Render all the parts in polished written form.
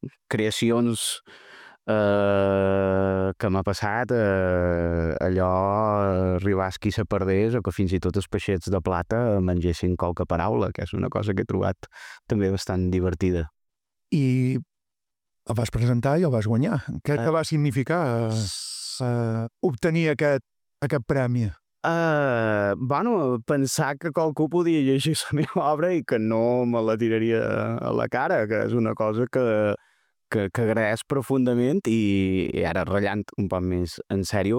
creacions que m'ha passat, allò arribàs qui se perdés o que fins i tot els peixets de plata mengessin qualque paraula, que és una cosa que he trobat també bastant divertida. I el vas presentar i el vas guanyar. Què va significar obtenir aquest premi? Pensar que qualcú podia llegir la meva obra i que no me la tiraria a la cara, que és una cosa que agraeix profundament i ara ratllant un poc més en sèrio,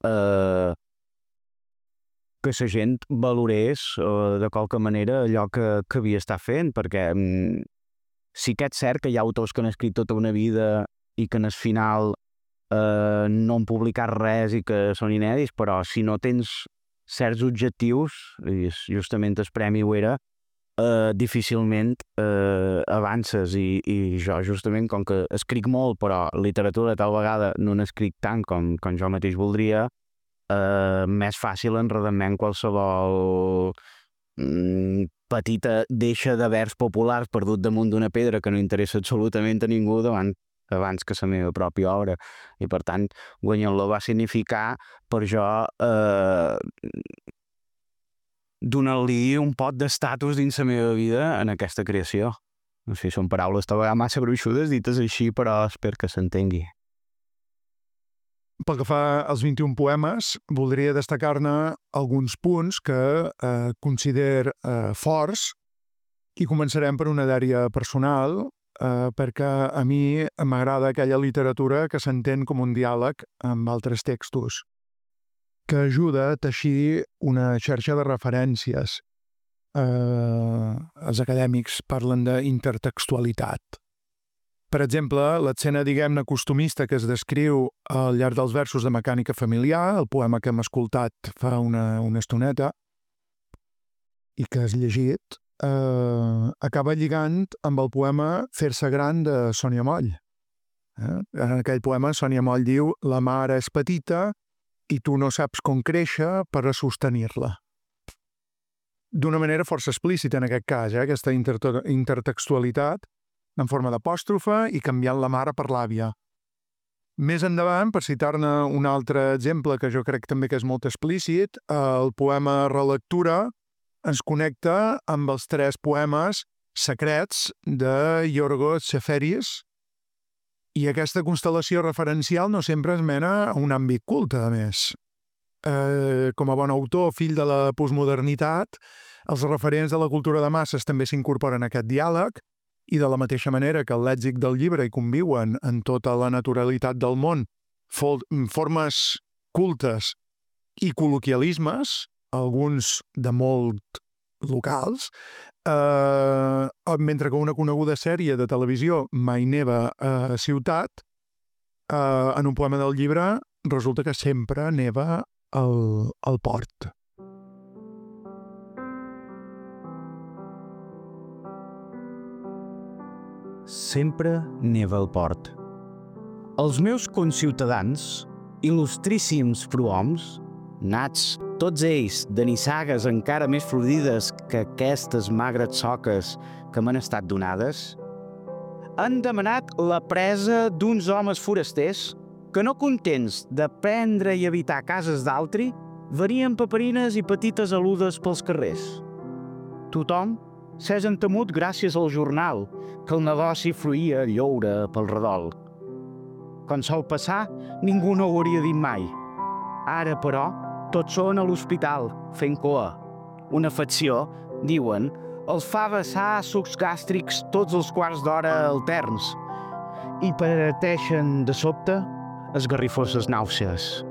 que la gent valorés de qualque manera allò que havia estat fent, perquè sí que és cert que hi ha autors que han escrit tota una vida i que en el final no han publicat res i que són inèdits, però si no tens certs objectius, i justament el premi ho era, difícilment avances i jo justament com que escric molt però literatura tal vegada no n'escric tant com jo mateix voldria, més fàcil enredar-me en qualsevol petita deixa de vers populars perdut damunt d'una pedra que no interessa absolutament a ningú abans que la meva pròpia obra, i per tant guanyar-lo va significar per jo donar-li un pot d'estatus dins la meva vida en aquesta creació. No sé, són paraules tal vegada massa gruixudes dites així, però espero que s'entengui. Pel que fa als 21 poemes, voldria destacar-ne alguns punts que considero forts i començarem per una dèria personal, perquè a mi m'agrada aquella literatura que s'entén com un diàleg amb altres textos, que ajuda a teixir una xarxa de referències. Els acadèmics parlen d'intertextualitat. Per exemple, l'escena, diguem-ne, costumista que es descriu al llarg dels versos de Mecànica familiar, el poema que hem escoltat fa una estoneta i que has llegit, acaba lligant amb el poema Fer-se gran de Sònia Moll. En aquell poema Sònia Moll diu «La mare és petita i tu no saps com créixer per a sostenir-la». D'una manera força explícita en aquest cas, aquesta intertextualitat en forma d'apòstrofa i canviant la mare per l'àvia. Més endavant, per citar-ne un altre exemple que jo crec també que és molt explícit, el poema Relectura ens connecta amb els 3 poemes secrets de Yorgos Seferis, i aquesta constel·lació referencial no sempre es mena a un àmbit culte, a més. Com a bon autor, fill de la postmodernitat, els referents de la cultura de masses també s'incorporen a aquest diàleg, i de la mateixa manera que el lèxic del llibre hi conviuen en tota la naturalitat del món formes cultes i col·loquialismes, alguns de molt locals, mentre que una coneguda sèrie de televisió mai neva a ciutat, en un poema del llibre resulta que sempre neva al port. Sempre neva al port. Els meus conciutadans, il·lustríssims prohoms, nats tots ells de nissagues encara més florides que aquestes magres soques que m'han estat donades, han demanat la presa d'uns homes forasters que, no contents de prendre i habitar cases d'altri, varien paperines i petites aludes pels carrers. Tothom s'és entemut gràcies al jornal, que el negoci fluïa lloure pel redol. Quan sol passar, ningú no ho hauria dit mai. Ara, però, tots són a l'hospital, fent cua. Una afecció, diuen, els fa vessar sucs gàstrics tots els quarts d'hora alterns i pateixen de sobte esgarrifoses nàusees.